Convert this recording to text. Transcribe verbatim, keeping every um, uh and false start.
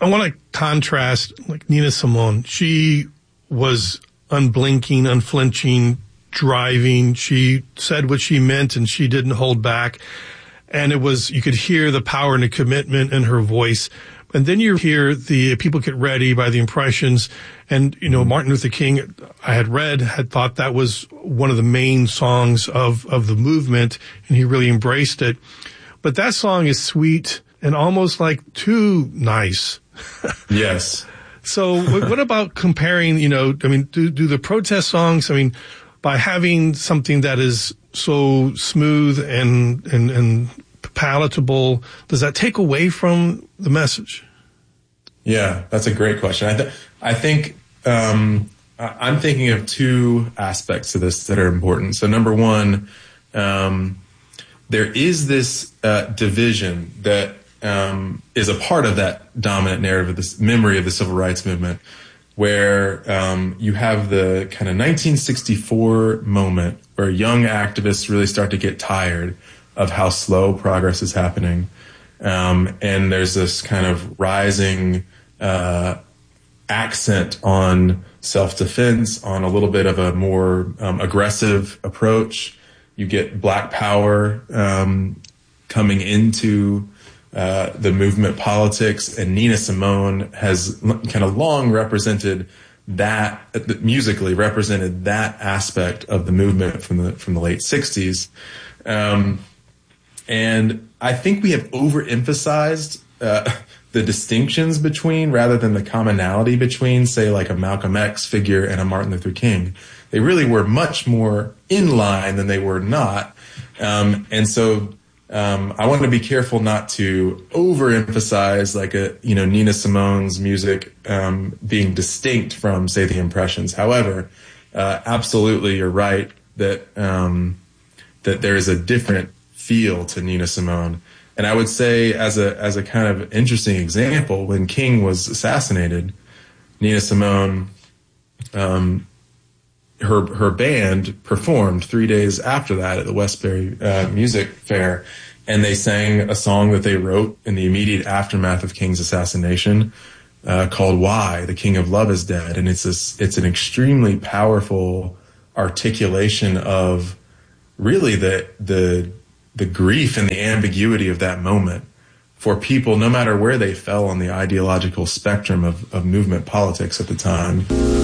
I want to contrast, like Nina Simone. She was unblinking, unflinching, driving. She said what she meant and she didn't hold back. And it was, you could hear the power and the commitment in her voice. And then you hear the People Get Ready by the Impressions. And, you know, Martin Luther King, I had read, had thought that was one of the main songs of, of the movement, and he really embraced it. But that song is sweet and almost like too nice. Yes. So what about comparing, you know, I mean, do, do the protest songs, I mean, by having something that is so smooth and, and, and palatable, does that take away from the message? Yeah, that's a great question. I, th- I think um, I'm thinking of two aspects to this that are important. So number one, um, there is this uh, division that um, is a part of that dominant narrative of this memory of the civil rights movement, where um, you have the kind of nineteen sixty-four moment where young activists really start to get tired of how slow progress is happening. Um, and there's this kind of rising uh, accent on self-defense, on a little bit of a more um, aggressive approach. You get Black Power um, coming into uh, the movement politics, and Nina Simone has l- kind of long represented that, uh, musically represented that aspect of the movement from the from the late sixties. Um, and I think we have overemphasized uh, the distinctions between, rather than the commonality between, say, like a Malcolm X figure and a Martin Luther King. They really were much more in line than they were not. Um, and so um, I want to be careful not to overemphasize, like, a, you know, Nina Simone's music um, being distinct from, say, the Impressions. However, uh, absolutely, you're right that um, that there is a different feel to Nina Simone. And I would say, as a as a kind of interesting example, when King was assassinated, Nina Simone, um, her her band performed three days after that at the Westbury uh, Music Fair, and they sang a song that they wrote in the immediate aftermath of King's assassination, uh, called "Why the King of Love is Dead," and it's this it's an extremely powerful articulation of really the the the grief and the ambiguity of that moment for people, no matter where they fell on the ideological spectrum of, of movement politics at the time.